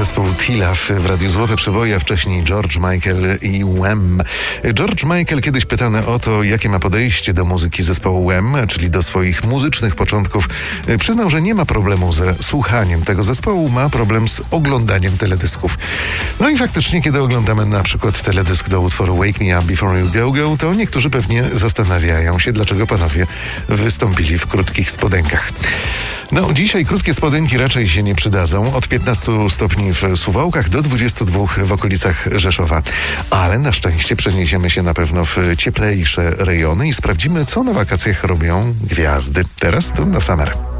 zespół T-Love w Radiu Złote Przeboje, a wcześniej George Michael i Wham. George Michael kiedyś pytany o to, jakie ma podejście do muzyki zespołu Wham, czyli do swoich muzycznych początków, przyznał, że nie ma problemu ze słuchaniem tego zespołu, ma problem z oglądaniem teledysków. No i faktycznie, kiedy oglądamy na przykład teledysk do utworu Wake Me Up Before You Go Go, to niektórzy pewnie zastanawiają się, dlaczego panowie wystąpili w krótkich spodenkach. No, dzisiaj krótkie spodenki raczej się nie przydadzą. Od 15 stopni w Suwałkach do 22 w okolicach Rzeszowa. Ale na szczęście przeniesiemy się na pewno w cieplejsze rejony i sprawdzimy, co na wakacjach robią gwiazdy. Teraz to na Summer.